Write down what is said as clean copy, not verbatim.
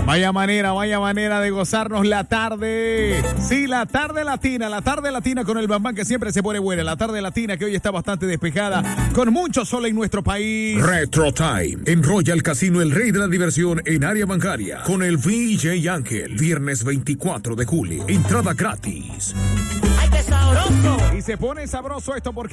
Vaya manera de gozarnos la tarde. Sí, la tarde latina con el Bambán que siempre se pone buena. La tarde latina que hoy está bastante despejada, con mucho sol en nuestro país. Retro Time en Royal Casino, el rey de la diversión en área bancaria, con el VJ Ángel. Viernes 24 de julio. Entrada gratis. ¡Ay, qué sabroso! Y se pone sabroso esto porque